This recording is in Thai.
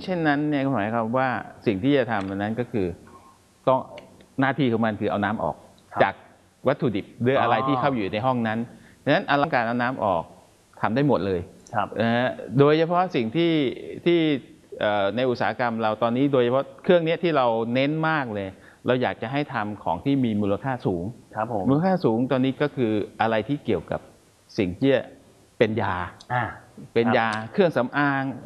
ช่นนั้นเนี่ยหมายความว่าสิ่งที่จะทำนั้นก็คือต้องหน้าที่ของมันคือเอาน้ำออกจากวัตถุดิบหรืออะไรที่เข้าอยู่ในห้องนั้นดังนั้นต้องการเอาน้ำออกทำได้หมดเลยโดยเฉพาะสิ่งที่ในอุตสาหกรรมเราตอนนี้โดยเฉพาะเครื่องนี้ที่เราเน้นมากเลยเราอยากจะให้ทำของที่มีมูลค่าสูงมูลค่าสูงตอนนี้ก็คืออะไรที่เกี่ยวกับสิ่งที่เป็นยาเครื่องสำอาง